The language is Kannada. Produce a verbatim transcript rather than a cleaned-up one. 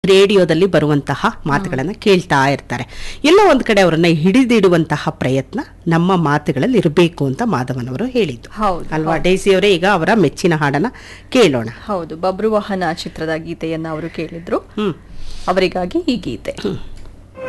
ರೇಡಿಯೋದಲ್ಲಿ ಬರುವಂತಹ ಮಾತುಗಳನ್ನ ಕೇಳ್ತಾ ಇರ್ತಾರೆ. ಎಲ್ಲೋ ಒಂದ್ ಕಡೆ ಅವರನ್ನ ಹಿಡಿದಿಡುವಂತಹ ಪ್ರಯತ್ನ ನಮ್ಮ ಮಾತುಗಳಲ್ಲಿ ಇರಬೇಕು ಅಂತ ಮಾಧವನವರು ಹೇಳಿದ್ದು. ಹೌದು ಅಲ್ವಾ ಡೈಸಿ ಅವರೇ? ಈಗ ಅವರ ಮೆಚ್ಚಿನ ಹಾಡನ್ನ ಕೇಳೋಣ. ಹೌದು, ಬಬ್ರುವಾಹನ ಚಿತ್ರದ ಗೀತೆಯನ್ನ ಅವರು ಕೇಳಿದ್ರು. ಹ್ಮ್ ಅವರಿಗಾಗಿ ಈ ಗೀತೆ. ಹ್ಮ್